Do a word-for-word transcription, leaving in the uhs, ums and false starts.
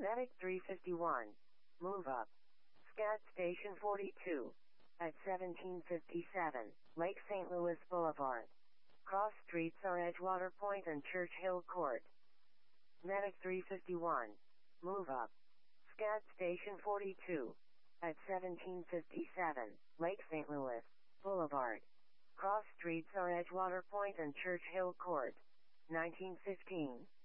Medic three fifty-one. Move up. Scat Station forty-two. At seventeen fifty-seven, Lake Saint Louis Boulevard. Cross streets are Edgewater Point and Churchill Court. Medic three fifty-one. Move up. Scat Station forty-two. At seventeen fifty-seven, Lake Saint Louis Boulevard. Cross streets are Edgewater Point and Churchill Court. nineteen fifteen.